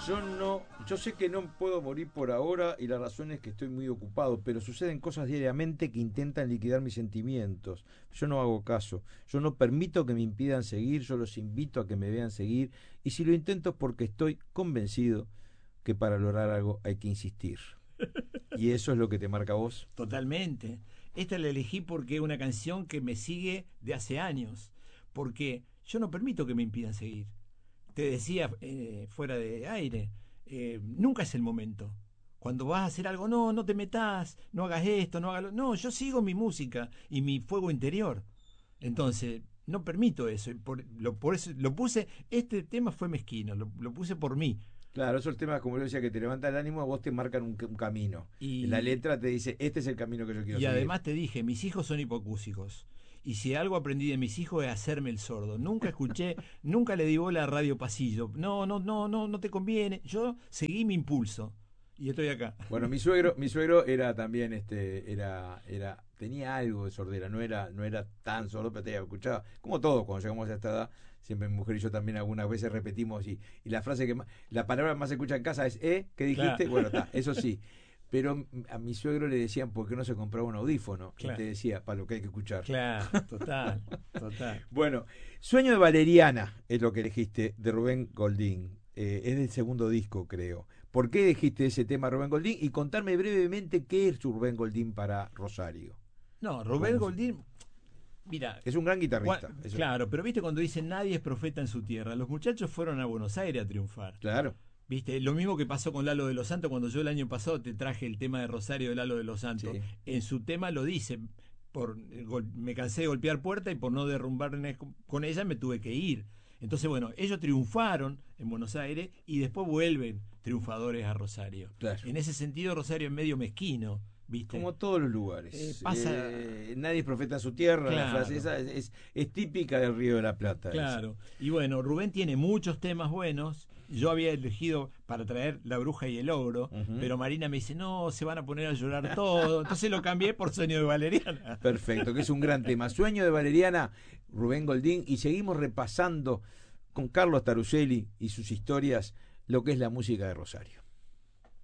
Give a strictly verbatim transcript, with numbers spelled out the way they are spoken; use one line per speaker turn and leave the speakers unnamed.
Yo no, yo sé que no puedo morir por ahora y la razón es que estoy muy ocupado, pero suceden cosas diariamente que intentan liquidar mis sentimientos. Yo no hago caso, yo no permito que me impidan seguir, yo los invito a que me vean seguir y si lo intento es porque estoy convencido que para lograr algo hay que insistir. ¿Y eso es lo que te marca a vos?
Totalmente. Esta la elegí porque es una canción que me sigue de hace años, porque yo no permito que me impidan seguir. Te decía eh, fuera de aire, eh, nunca es el momento. Cuando vas a hacer algo, no, no te metas, no hagas esto, no hagas lo... No, yo sigo mi música y mi fuego interior. Entonces, no permito eso. Por, lo, por eso lo puse, este tema fue mezquino, lo, lo puse por mí.
Claro, esos temas, como yo decía, que te levanta el ánimo, a vos te marcan un, un camino.
Y,
la letra te dice, este es el camino que yo quiero
y
seguir.
Y además te dije, mis hijos son hipocúsicos. Y si algo aprendí de mis hijos es hacerme el sordo. Nunca escuché, nunca le di bola a Radio Pasillo. No, no, no, no, no te conviene. Yo seguí mi impulso. Y estoy acá.
Bueno, mi suegro, mi suegro era también, este, era, era, tenía algo de sordera, no era, no era tan sordo, pero te escuchaba, como todos cuando llegamos a esta edad, siempre mi mujer y yo también algunas veces repetimos y, y la frase que más, la palabra que más se escucha en casa es ¿eh? ¿Qué dijiste? Claro. Bueno, está, eso sí. Pero a mi suegro le decían por qué no se compraba un audífono. Claro. Y te decía, para lo que hay que escuchar.
Claro, total, total.
Bueno, Sueño de Valeriana es lo que elegiste de Rubén Goldín. Eh, es del segundo disco, creo. ¿Por qué elegiste ese tema, Rubén Goldín? Y contarme brevemente qué es Rubén Goldín para Rosario.
No, Rubén Goldín, mira...
Es un gran guitarrista.
Cuan, claro, pero viste cuando dicen nadie es profeta en su tierra. Los muchachos fueron a Buenos Aires a triunfar.
Claro.
Viste, lo mismo que pasó con Lalo de los Santos cuando yo el año pasado te traje el tema de Rosario de Lalo de los Santos. Sí. En su tema lo dice, por me cansé de golpear puerta y por no derrumbar con ella me tuve que ir. Entonces, bueno, ellos triunfaron en Buenos Aires y después vuelven triunfadores a Rosario.
Claro.
En ese sentido, Rosario es medio mezquino, ¿viste?
Como todos los lugares.
Eh, pasa...
eh, nadie es profeta en su tierra, claro. La frase esa es, es, es típica del Río de la Plata.
Claro.
Esa.
Y bueno, Rubén tiene muchos temas buenos. Yo había elegido para traer La Bruja y el Ogro, uh-huh. pero Marina me dice, no, se van a poner a llorar todo. Entonces lo cambié por Sueño de Valeriana.
Perfecto, que es un gran tema. Sueño de Valeriana, Rubén Goldín, y seguimos repasando con Carlos Taruscelli y sus historias lo que es la música de Rosario.